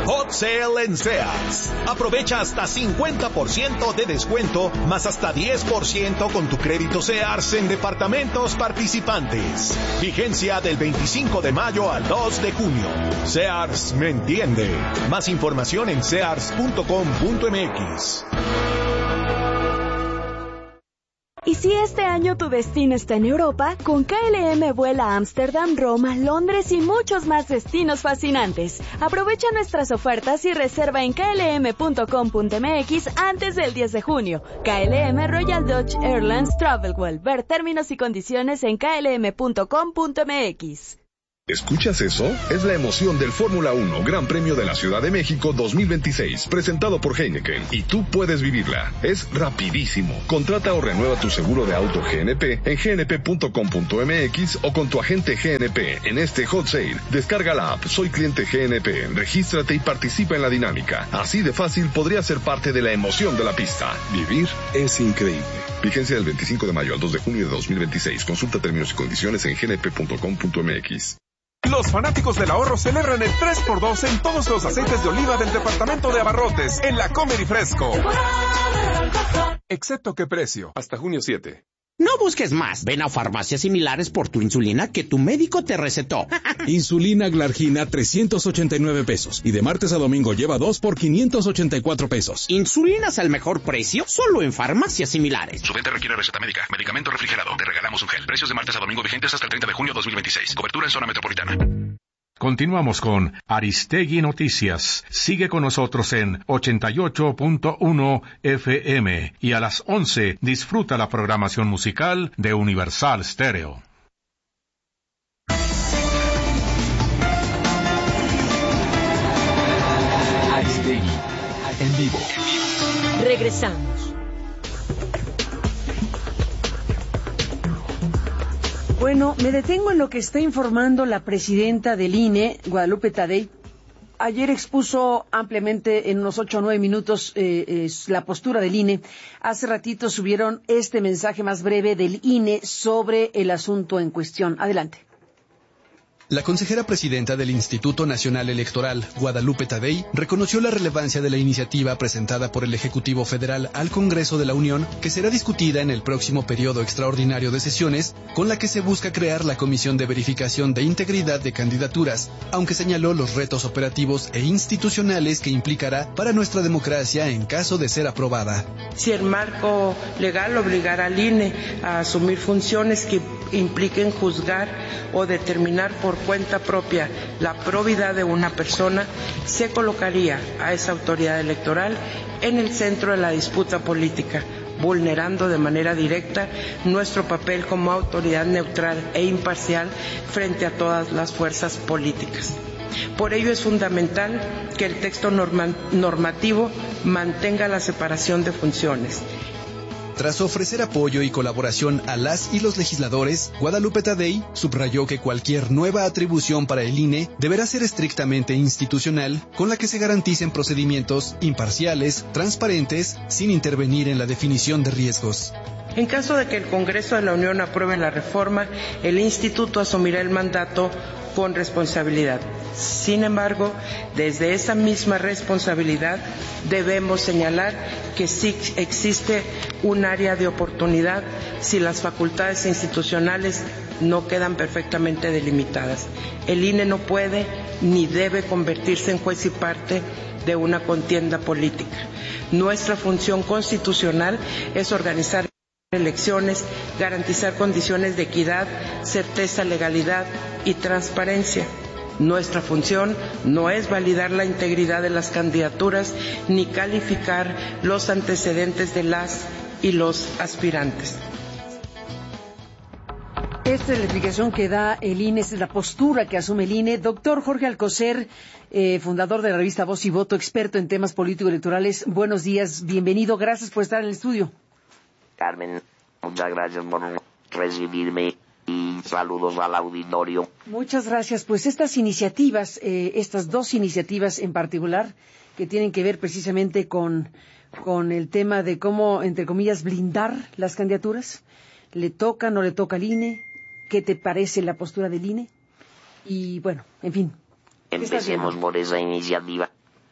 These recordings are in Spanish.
Hot Sale en Sears. Aprovecha hasta 50% de descuento, más hasta 10% con tu crédito Sears en departamentos participantes. Vigencia del 25 de mayo al 2 de junio. Sears me entiende. Más información en sears.com.mx. Y si este año tu destino está en Europa, con KLM vuela a Ámsterdam, Roma, Londres y muchos más destinos fascinantes. Aprovecha nuestras ofertas y reserva en klm.com.mx antes del 10 de junio. KLM Royal Dutch Airlines Travelwell. Ver términos y condiciones en klm.com.mx. ¿Escuchas eso? Es la emoción del Fórmula 1 Gran Premio de la Ciudad de México 2026, presentado por Heineken, y tú puedes vivirla. Es rapidísimo. Contrata o renueva tu seguro de auto GNP en gnp.com.mx o con tu agente GNP en este Hot Sale. Descarga la app Soy Cliente GNP, regístrate y participa en la dinámica. Así de fácil podría ser parte de la emoción de la pista. Vivir es increíble. Vigencia del 25 de mayo al 2 de junio de 2026. Consulta términos y condiciones en gnp.com.mx. Los fanáticos del ahorro celebran el 3x2 en todos los aceites de oliva del departamento de abarrotes en la Comer y Fresco. Excepto qué precio, hasta junio 7. No busques más. Ven a farmacias similares por tu insulina que tu médico te recetó. Insulina Glargina, 389 pesos. Y de martes a domingo lleva 2 por 584 pesos. ¿Insulinas al mejor precio? Solo en farmacias similares. Su venta requiere receta médica. Medicamento refrigerado. Te regalamos un gel. Precios de martes a domingo vigentes hasta el 30 de junio 2026. Cobertura en zona metropolitana. Continuamos con Aristegui Noticias. Sigue con nosotros en 88.1 FM y a las 11 disfruta la programación musical de Universal Stereo. Aristegui en vivo. Regresamos. Bueno, me detengo en lo que está informando la presidenta del INE, Guadalupe Tadei. Ayer expuso ampliamente en unos 8 o 9 minutos la postura del INE. Hace ratito subieron este mensaje más breve del INE sobre el asunto en cuestión. Adelante. La consejera presidenta del Instituto Nacional Electoral, Guadalupe Tadei, reconoció la relevancia de la iniciativa presentada por el Ejecutivo Federal al Congreso de la Unión, que será discutida en el próximo periodo extraordinario de sesiones, con la que se busca crear la Comisión de Verificación de Integridad de Candidaturas, aunque señaló los retos operativos e institucionales que implicará para nuestra democracia en caso de ser aprobada. Si el marco legal obligara al INE a asumir funciones que impliquen juzgar o determinar por cuenta propia la probidad de una persona, se colocaría a esa autoridad electoral en el centro de la disputa política, vulnerando de manera directa nuestro papel como autoridad neutral e imparcial frente a todas las fuerzas políticas. Por ello es fundamental que el texto normativo mantenga la separación de funciones. Tras ofrecer apoyo y colaboración a las y los legisladores, Guadalupe Tadei subrayó que cualquier nueva atribución para el INE deberá ser estrictamente institucional, con la que se garanticen procedimientos imparciales, transparentes, sin intervenir en la definición de riesgos. En caso de que el Congreso de la Unión apruebe la reforma, el Instituto asumirá el mandato con responsabilidad. Sin embargo, desde esa misma responsabilidad debemos señalar que sí existe un área de oportunidad si las facultades institucionales no quedan perfectamente delimitadas. El INE no puede ni debe convertirse en juez y parte de una contienda política. Nuestra función constitucional es organizar elecciones, garantizar condiciones de equidad, certeza, legalidad y transparencia. Nuestra función no es validar la integridad de las candidaturas ni calificar los antecedentes de las y los aspirantes. Esta es la explicación que da el INE, esta es la postura que asume el INE. Doctor Jorge Alcocer, fundador de la revista Voz y Voto, experto en temas político-electorales, buenos días, bienvenido, gracias por estar en el estudio. Carmen, muchas gracias por recibirme y saludos al auditorio. Muchas gracias. Pues estas iniciativas, estas dos iniciativas en particular, que tienen que ver precisamente con el tema de cómo, entre comillas, blindar las candidaturas, ¿le toca, no le toca al INE? ¿Qué te parece la postura del INE? Y bueno, en fin. Empecemos por esa iniciativa.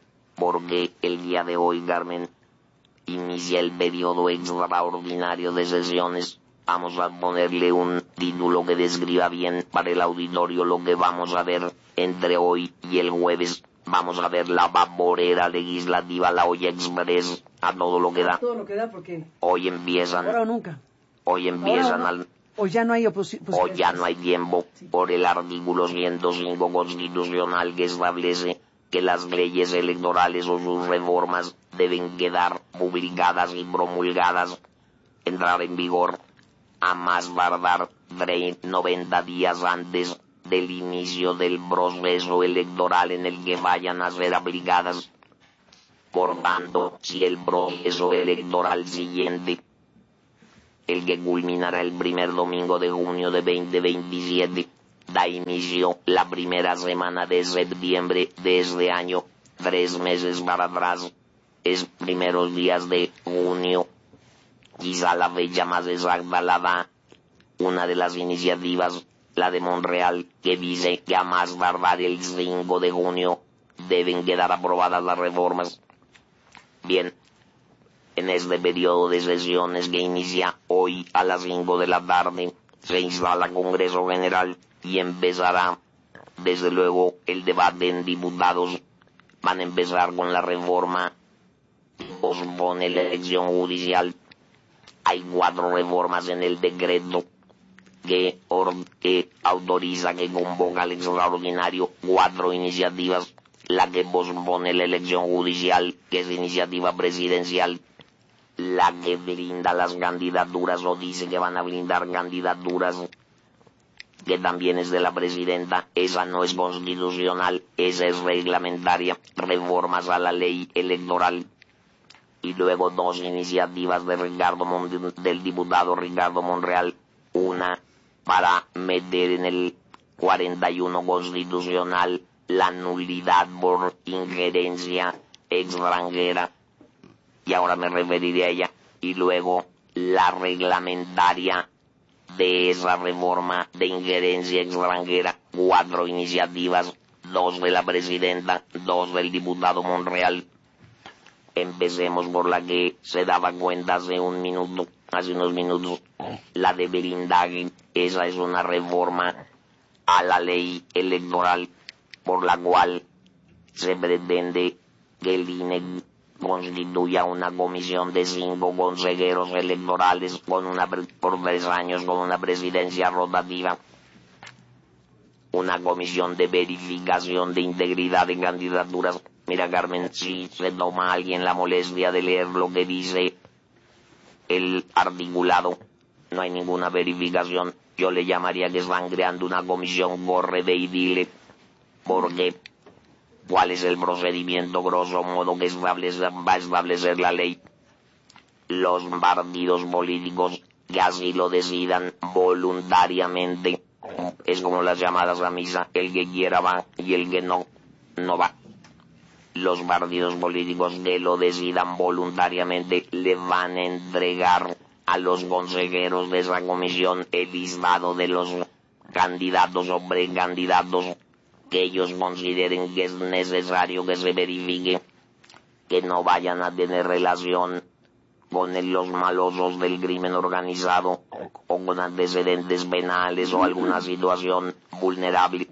porque el día de hoy, Carmen, inicia el periodo extraordinario de sesiones. Vamos a ponerle un título que describa bien para el auditorio lo que vamos a ver entre hoy y el jueves. Vamos a ver la vaporera legislativa, la olla express, a todo lo que da. A todo lo que da, porque hoy empiezan. Ahora o nunca. Hoy empiezan o ya no hay oposición. O ya no hay tiempo, sí. Por el artículo 105 constitucional que establece que las leyes electorales o sus reformas deben quedar publicadas y promulgadas, entrar en vigor a más tardar 90 días antes del inicio del proceso electoral en el que vayan a ser aplicadas. Por tanto, si el proceso electoral siguiente, el que culminará el primer domingo de junio de 2027, da inicio la primera semana de septiembre de este año, 3 meses para atrás, es primeros días de junio. Quizá la fecha más exacta la da una de las iniciativas, la de Monreal, que dice que a más tardar el 5 de junio deben quedar aprobadas las reformas. Bien, en este periodo de sesiones que inicia hoy a las 5 de la tarde, se instala Congreso General y empezará, desde luego, el debate en diputados. Van a empezar con la reforma, pospone la elección judicial. Hay 4 reformas en el decreto que autoriza, que convoca al extraordinario, 4 iniciativas. La que pospone la elección judicial, que es iniciativa presidencial. La que blinda las candidaturas, o dice que van a blindar candidaturas, que también es de la presidenta. Esa no es constitucional, esa es reglamentaria. Reformas a la ley electoral. Y luego 2 iniciativas de del diputado Ricardo Monreal. Una para meter en el 41 constitucional la nulidad por injerencia extranjera, y ahora me referiré a ella. Y luego la reglamentaria de esa reforma de injerencia extranjera. 4 iniciativas, 2 de la presidenta, 2 del diputado Monreal. Empecemos por la que se daba cuenta hace unos minutos, la de blindaje. Esa es una reforma a la ley electoral por la cual se pretende que el INE constituya una comisión de 5 consejeros electorales por 3 años con una presidencia rotativa. Una comisión de verificación de integridad de candidaturas. Mira, Carmen, si se toma a alguien la molestia de leer lo que dice el articulado, no hay ninguna verificación. Yo le llamaría que están creando una comisión corre ve y dile, porque ¿cuál es el procedimiento grosso modo que va a establecer la ley? Los partidos políticos que así lo decidan voluntariamente, es como las llamadas a misa, el que quiera va y el que no, no va. Los partidos políticos que lo decidan voluntariamente le van a entregar a los consejeros de esa comisión el listado de los candidatos o precandidatos que ellos consideren que es necesario que se verifique, que no vayan a tener relación con los malosos del crimen organizado o con antecedentes penales o alguna situación vulnerable.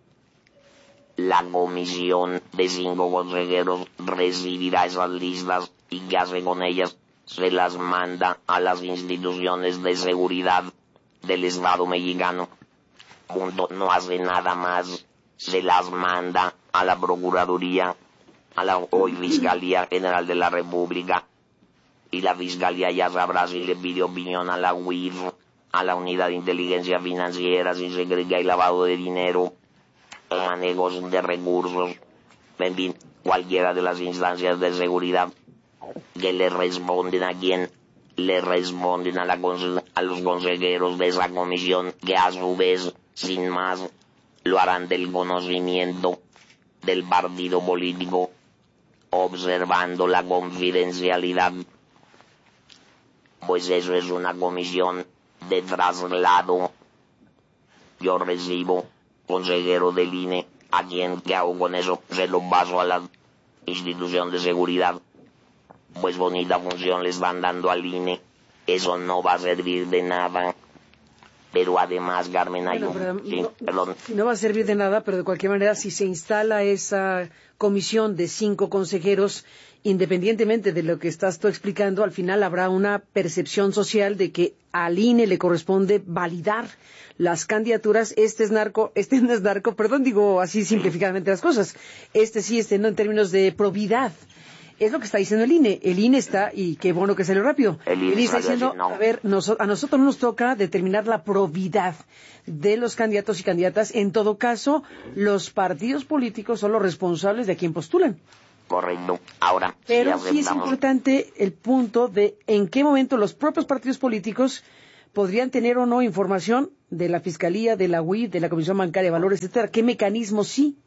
La comisión de 5 consejeros recibirá esas listas y ¿qué hace con ellas? Se las manda a las instituciones de seguridad del Estado mexicano. Punto. No hace nada más. Se las manda a la Procuraduría, a la hoy Fiscalía General de la República, y la Fiscalía ya sabrá si le pide opinión a la UIF, a la Unidad de Inteligencia Financiera, si se cree que hay lavado de dinero, manejos de recursos, en fin, cualquiera de las instancias de seguridad que le responden a quién, le responden a los consejeros de esa comisión, que a su vez, sin más, lo harán del conocimiento del partido político, observando la confidencialidad. Pues eso es una comisión de traslado. Yo recibo consejero del INE, ¿a quién? ¿Qué hago con eso? Se lo paso a la institución de seguridad. Pues bonita función les van dando al INE. Eso no va a servir de nada. Pero además, Carmen, hay no va a servir de nada, pero de cualquier manera, si se instala esa comisión de 5 consejeros, independientemente de lo que estás tú explicando, al final habrá una percepción social de que al INE le corresponde validar las candidaturas. Este es narco, este no es narco, perdón, digo así simplificadamente las cosas. Este sí, este no, en términos de probidad. Es lo que está diciendo el INE. El INE está, y qué bueno que salió rápido, el INE está diciendo, a ver, a nosotros nos toca determinar la probidad de los candidatos y candidatas. En todo caso, los partidos políticos son los responsables de a quién postulan. Correcto. Ahora, pero sí es importante el punto de en qué momento los propios partidos políticos podrían tener o no información de la Fiscalía, de la UIF, de la Comisión Bancaria de Valores, etcétera. ¿Qué mecanismos sí?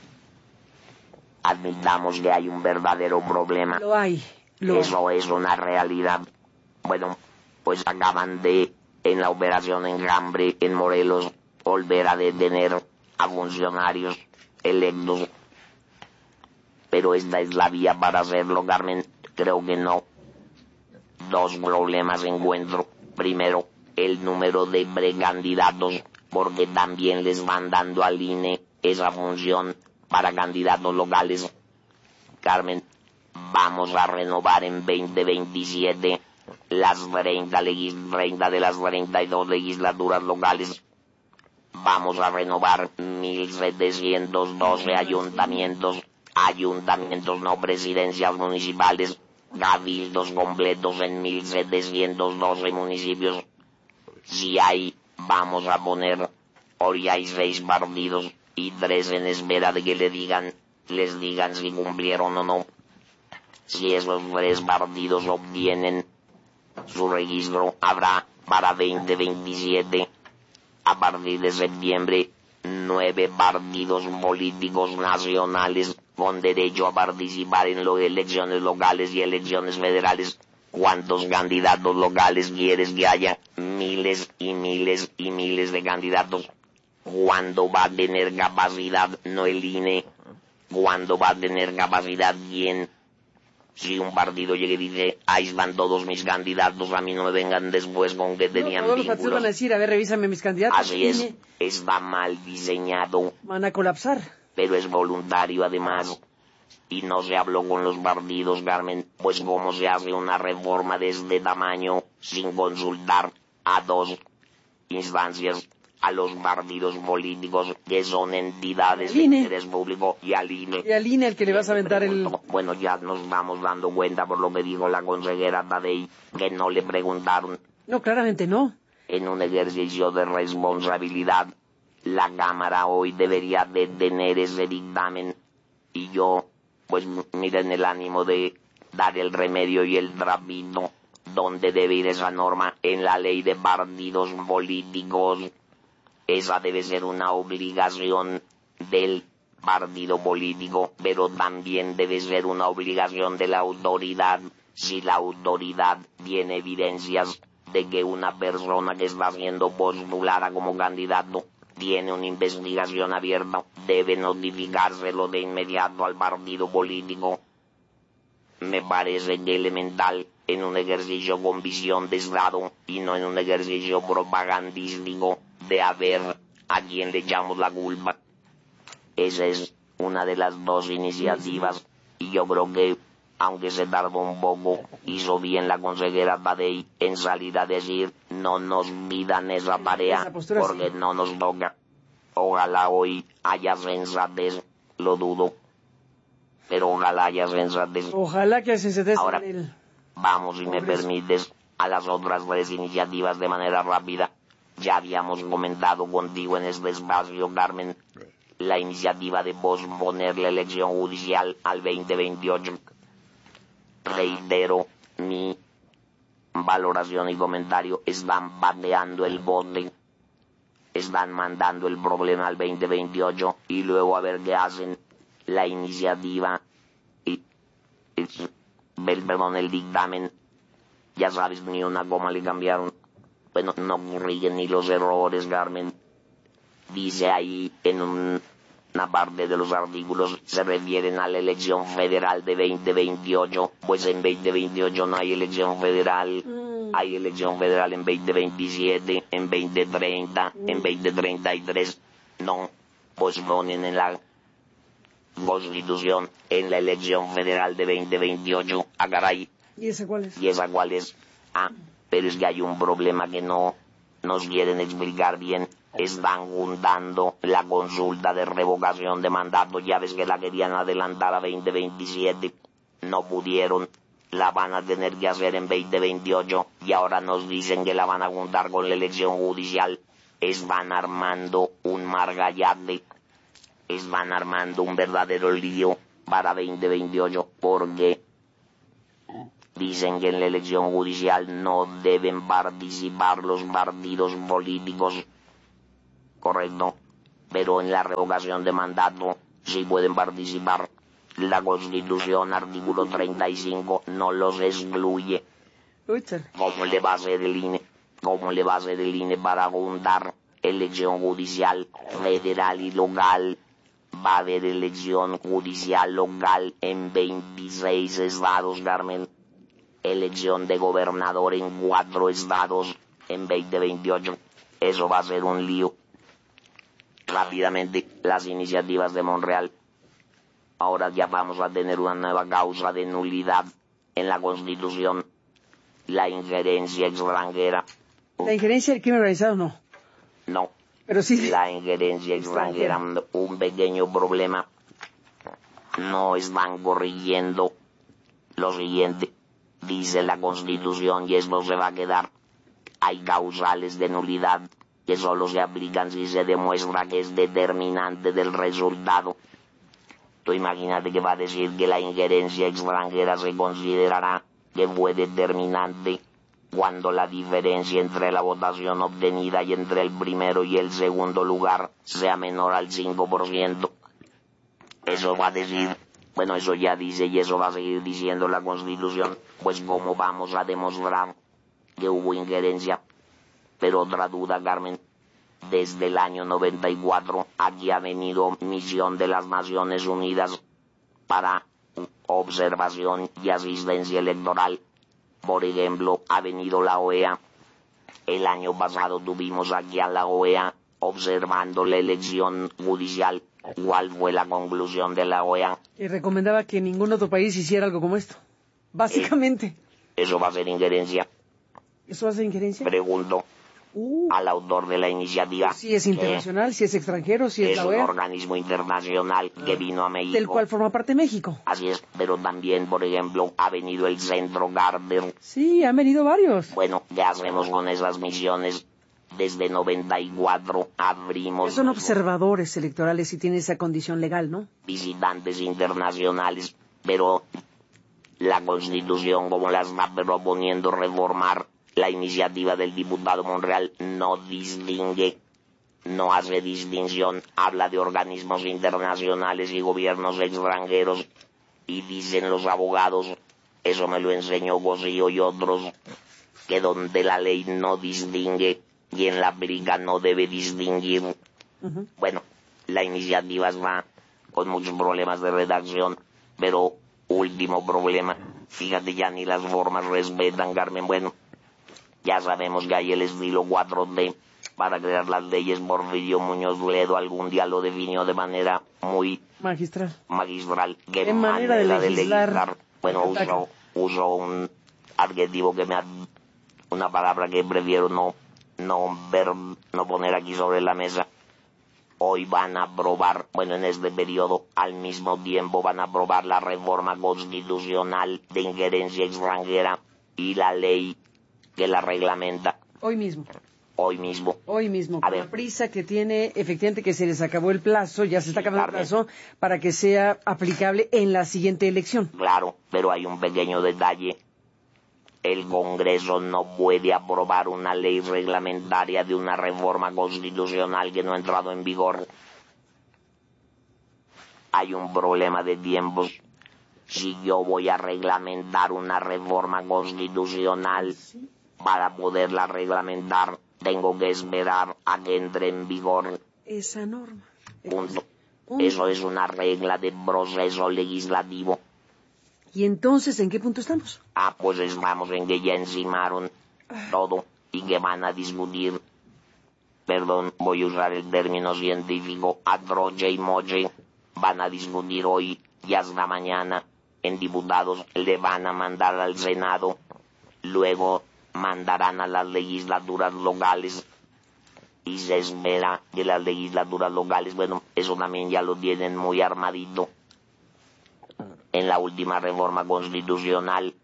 Admitamos que hay un verdadero problema. Lo hay. Eso es una realidad. Bueno, pues acaban de, en la operación Enjambre, en Morelos, volver a detener a funcionarios electos. Pero esta es la vía para hacerlo, Carmen. Creo que no. 2 problemas encuentro. Primero, el número de precandidatos, porque también les van dando al INE esa función para candidatos locales. Carmen, vamos a renovar en 2027 las 30 de las 32 legislaturas locales. Vamos a renovar 1.712 ayuntamientos no presidencias municipales, cabildos completos en 1.712 municipios. Si hay, vamos a poner, hoy hay 6 partidos y 3 en espera de que les digan si cumplieron o no. Si esos 3 partidos obtienen su registro, habrá para 2027, a partir de septiembre, 9 partidos políticos nacionales con derecho a participar en las elecciones locales y elecciones federales. ¿Cuántos candidatos locales quieres que haya? Miles y miles y miles de candidatos. ¿Cuándo va a tener capacidad? No el INE. ¿Cuándo va a tener capacidad? ¿Quién? Si un partido llega y dice, ahí van todos mis candidatos, a mí no me vengan después con que tenían todos los partidos van a decir, a ver, revísame mis candidatos. Así es, está mal diseñado. Van a colapsar. Pero es voluntario además. Y no se habló con los partidos, Carmen, pues cómo se hace una reforma de este tamaño sin consultar a 2 instancias, a los partidos políticos que son entidades de interés público y al INE. Y al INE el que le vas a aventar el... Bueno, ya nos estamos dando cuenta por lo que dijo la consejera Tadei, que no le preguntaron. No, claramente no. En un ejercicio de responsabilidad, la Cámara hoy debería de tener ese dictamen. Y yo, pues miren el ánimo de dar el remedio y el trapito. ¿Dónde debe ir esa norma? En la ley de partidos políticos. Esa debe ser una obligación del partido político, pero también debe ser una obligación de la autoridad. Si la autoridad tiene evidencias de que una persona que está siendo postulada como candidato tiene una investigación abierta, debe notificárselo de inmediato al partido político. Me parece que elemental en un ejercicio con visión de Estado y no en un ejercicio propagandístico de a ver a quién le echamos la culpa. Esa es una de las 2 iniciativas y yo creo que, aunque se tardó un poco, hizo bien la consejera Tadei en salir a decir no nos pidan esa tarea porque no nos toca. Ojalá hoy haya sensatez, lo dudo, pero ojalá haya sensatez. Ojalá que haya sensatez. Ahora, vamos, si me permites, a las otras 3 iniciativas de manera rápida. Ya habíamos comentado contigo en este espacio, Carmen, la iniciativa de posponer la elección judicial al 2028. Reitero mi valoración y comentario. Están pateando el bote, están mandando el problema al 2028 y luego a ver qué hacen. La iniciativa el dictamen, ya sabes, ni una coma le cambiaron. Bueno, no corrigen ni los errores, Carmen. Dice ahí en un Una parte de los artículos se refieren a la elección federal de 2028, pues en 2028 no hay elección federal. Hay elección federal en 2027, en 2030, en 2033. No, pues ponen en la Constitución en la elección federal de 2028. Ah, caray. ¿Y esa cuál es? ¿Y esa cuál es? Ah, pero es que hay un problema que no nos quieren explicar bien. Están juntando la consulta de revocación de mandato. Ya ves que la querían adelantar a 2027. No pudieron. La van a tener que hacer en 2028. Y ahora nos dicen que la van a juntar con la elección judicial. Están armando un margallate. Están armando un verdadero lío para 2028. Porque dicen que en la elección judicial no deben participar los partidos políticos. Correcto. Pero en la revocación de mandato sí pueden participar. La Constitución, artículo 35, no los excluye. ¿Cómo le va a hacer el INE? ¿Cómo le va a hacer el INE para juntar elección judicial federal y local? Va a haber elección judicial local en 26 estados, Carmen. Elección de gobernador en 4 estados en 2028. Eso va a ser un lío. Rápidamente, las iniciativas de Monreal. Ahora ya vamos a tener una nueva causa de nulidad en la Constitución. La injerencia extranjera. ¿La injerencia del crimen organizado no? No. Pero sí. La injerencia extranjera, un pequeño problema. No están corrigiendo lo siguiente. Dice la Constitución, y esto se va a quedar. Hay causales de nulidad que solo se aplican si se demuestra que es determinante del resultado. Tú imagínate que va a decir que la injerencia extranjera se considerará que fue determinante cuando la diferencia entre la votación obtenida y entre el primero y el segundo lugar sea menor al 5%. Eso va a decir, bueno, eso ya dice y eso va a seguir diciendo la Constitución, pues ¿cómo vamos a demostrar que hubo injerencia? Pero otra duda, Carmen. Desde el año 94 aquí ha venido misión de las Naciones Unidas para observación y asistencia electoral. Por ejemplo, ha venido la OEA. El año pasado tuvimos aquí a la OEA observando la elección judicial. ¿Cuál fue la conclusión de la OEA? Y recomendaba que ningún otro país hiciera algo como esto. Básicamente. Eso va a ser injerencia. ¿Eso va a ser injerencia? Pregunto al autor de la iniciativa. Si es internacional, si es extranjero, si es la OEA. Es un organismo internacional que vino a México. Del cual forma parte México. Así es, pero también, por ejemplo, ha venido el Centro Gardner. Sí, han venido varios. Bueno, ¿qué hacemos con esas misiones? Desde 94 abrimos... Son observadores electorales y tienen esa condición legal, ¿no? Visitantes internacionales, pero la Constitución, como la está proponiendo reformar, la iniciativa del diputado Monreal no distingue, no hace distinción, habla de organismos internacionales y gobiernos extranjeros, y dicen los abogados, eso me lo enseñó Cosío y otros, que donde la ley no distingue, y en la aplica no debe distinguir. Bueno, la iniciativa va con muchos problemas de redacción, pero último problema, fíjate, ya ni las formas respetan, Carmen. Bueno, ya sabemos que hay el estilo 4D para crear las leyes. Porfirio Muñoz Ledo algún día lo definió de manera muy magistral. ¿Qué manera de legislar? Bueno, uso un adjetivo que una palabra que prefiero no poner aquí sobre la mesa. Hoy van a aprobar, bueno, en este periodo, al mismo tiempo van a aprobar la reforma constitucional de injerencia extranjera y la ley que la reglamenta. Hoy mismo. A Con la prisa que tiene, efectivamente, que se les acabó el plazo, ya se está acabando el plazo, para que sea aplicable en la siguiente elección. Claro, pero hay un pequeño detalle. El Congreso no puede aprobar una ley reglamentaria de una reforma constitucional que no ha entrado en vigor. Hay un problema de tiempos. Si yo voy a reglamentar una reforma constitucional, para poderla reglamentar, tengo que esperar a que entre en vigor esa norma. Punto. Eso es una regla del proceso legislativo. ¿Y entonces en qué punto estamos? Pues estamos en que ya encimaron todo y que van a discutir, perdón, voy a usar el término científico, a troche y moche, van a discutir hoy y hasta mañana. En diputados le van a mandar al Senado, luego mandarán a las legislaturas locales y se espera que las legislaturas locales, bueno, eso también ya lo tienen muy armadito. En la última reforma constitucional,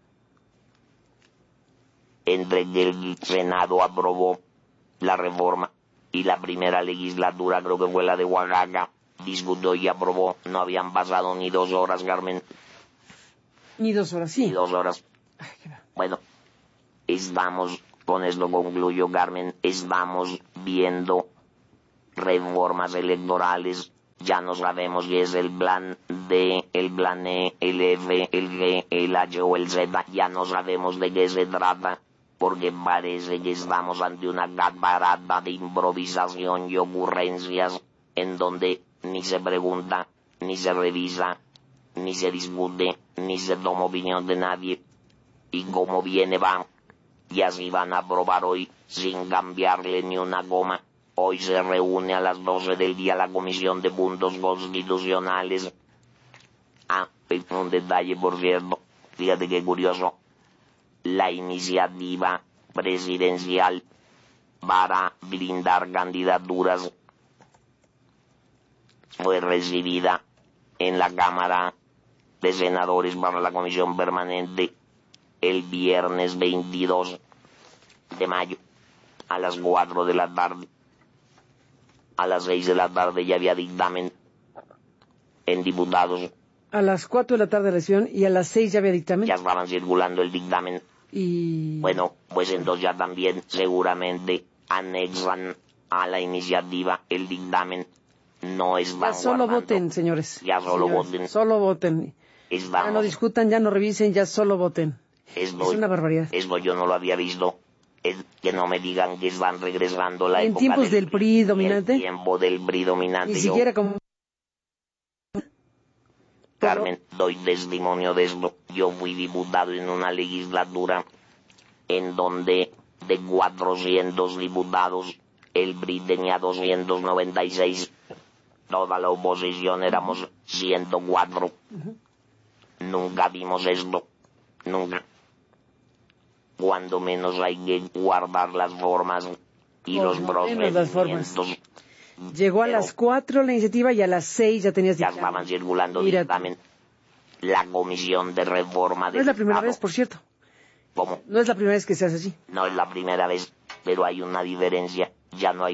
entre que el Senado aprobó la reforma y la primera legislatura, creo que fue la de Oaxaca, discutió y aprobó, no habían pasado ni 2 horas, Carmen. Ni 2 horas, sí. Ni 2 horas. Bueno, estamos, con esto concluyo, Carmen, estamos viendo reformas electorales. Ya no sabemos si es el plan D, el plan E, el F, el G, el H o el Z. Ya no sabemos de qué se trata, porque parece que estamos ante una catarata de improvisación y ocurrencias en donde ni se pregunta, ni se revisa, ni se discute, ni se toma opinión de nadie. Y como viene va, y así van a aprobar hoy sin cambiarle ni una coma. Hoy se reúne a las 12 del día la Comisión de Puntos Constitucionales. Un detalle, por cierto, fíjate qué curioso. La iniciativa presidencial para blindar candidaturas fue recibida en la Cámara de Senadores para la Comisión Permanente el viernes 22 de mayo a las 4 de la tarde. A las 6 de la tarde ya había dictamen en diputados. A las 4 de la tarde la sesión y a las 6 ya había dictamen. Ya estaban circulando el dictamen. Y bueno, pues entonces ya también seguramente anexan a la iniciativa el dictamen. No están ya solo guardando. Voten, señores. Ya solo señores, voten. Solo voten. Estamos. Ya no discutan, ya no revisen, ya solo voten. Es una barbaridad. Eso yo no lo había visto. Que no me digan que están regresando la en época tiempos del PRI dominante. El tiempo del PRI dominante. Ni siquiera como... Carmen, doy testimonio de esto. Yo fui diputado en una legislatura en donde de 400 diputados, el PRI tenía 296. Toda la oposición éramos 104. Nunca vimos esto. Nunca. Cuando menos hay que guardar las formas y los procedimientos. Llegó a las 4 la iniciativa y a las 6 ya tenías dictamen. Ya estaban circulando dictamen. La Comisión de Reforma No es la primera vez, por cierto. ¿Cómo? No es la primera vez que se hace así. No es la primera vez, pero hay una diferencia. Ya no hay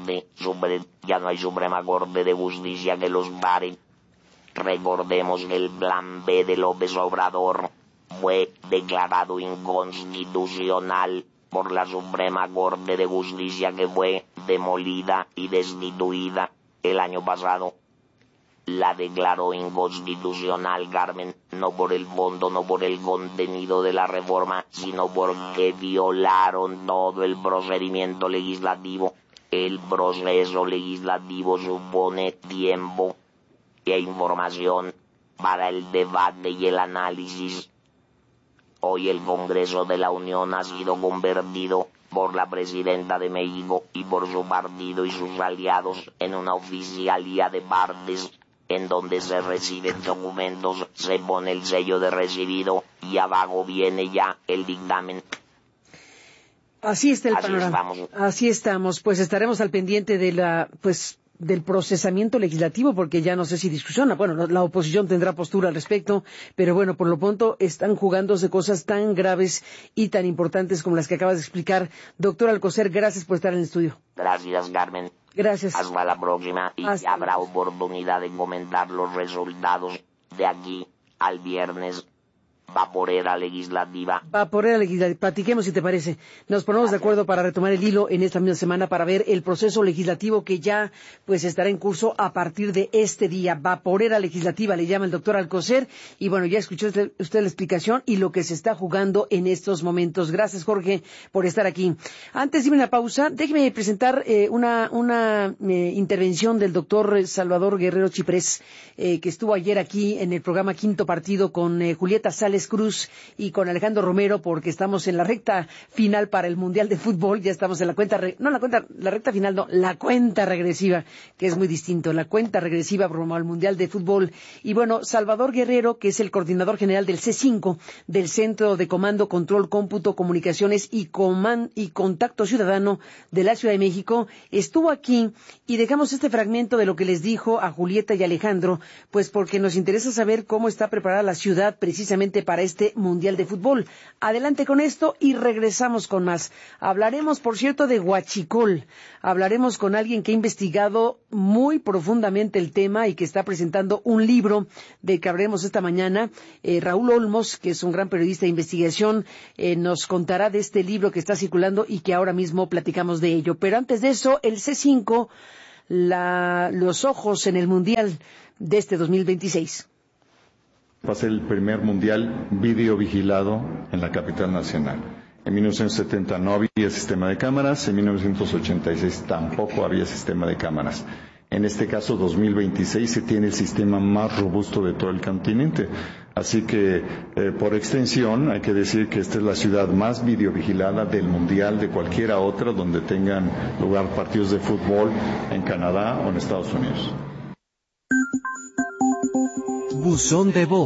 Suprema Corte de Justicia que los pare. Recordemos que el plan B de López Obrador fue declarado inconstitucional por la Suprema Corte de Justicia, que fue demolida y destituida el año pasado. La declaró inconstitucional, Carmen, no por el fondo, no por el contenido de la reforma, sino porque violaron todo el procedimiento legislativo. El proceso legislativo supone tiempo e información para el debate y el análisis. Hoy el Congreso de la Unión ha sido convertido por la presidenta de México y por su partido y sus aliados en una oficialía de partes, en donde se reciben documentos, se pone el sello de recibido y abajo viene ya el dictamen. Así está el panorama. Así estamos. Pues estaremos al pendiente de del procesamiento legislativo, porque ya no sé si discusión, bueno, la oposición tendrá postura al respecto, pero bueno, por lo pronto están jugándose cosas tan graves y tan importantes como las que acabas de explicar. Doctor Alcocer, gracias por estar en el estudio. Gracias, Carmen. Gracias. Hasta la próxima y habrá oportunidad de comentar los resultados de aquí al viernes vaporera legislativa. Vaporera legislativa. Platiquemos, si te parece. Nos ponemos de acuerdo para retomar el hilo en esta misma semana para ver el proceso legislativo que ya pues estará en curso a partir de este día. Vaporera legislativa le llama el doctor Alcocer. Y bueno, ya escuchó usted la explicación y lo que se está jugando en estos momentos. Gracias, Jorge, por estar aquí. Antes de irme a una pausa, déjeme presentar una intervención del doctor Salvador Guerrero Chiprés, que estuvo ayer aquí en el programa Quinto Partido con Julieta Sales Cruz y con Alejandro Romero, porque estamos en la recta final para el Mundial de Fútbol. Ya estamos en la cuenta regresiva, que es muy distinto, la cuenta regresiva rumbo al Mundial de Fútbol. Y bueno, Salvador Guerrero, que es el coordinador general del C5, del Centro de Comando, Control, Cómputo, Comunicaciones y Contacto Ciudadano de la Ciudad de México, estuvo aquí y dejamos este fragmento de lo que les dijo a Julieta y Alejandro, pues porque nos interesa saber cómo está preparada la ciudad precisamente para este Mundial de Fútbol. Adelante con esto y regresamos con más. Hablaremos, por cierto, de Huachicol. Hablaremos con alguien que ha investigado muy profundamente el tema y que está presentando un libro del que hablaremos esta mañana. Raúl Olmos, que es un gran periodista de investigación, nos contará de este libro que está circulando y que ahora mismo platicamos de ello. Pero antes de eso, el C5, los ojos en el Mundial de este 2026. Va a ser el primer mundial videovigilado en la capital nacional. En 1970 no había sistema de cámaras, en 1986 tampoco había sistema de cámaras. En este caso, 2026, se tiene el sistema más robusto de todo el continente. Así que, por extensión, hay que decir que esta es la ciudad más videovigilada del mundial de cualquiera otra donde tengan lugar partidos de fútbol en Canadá o en Estados Unidos. Buzón de voz.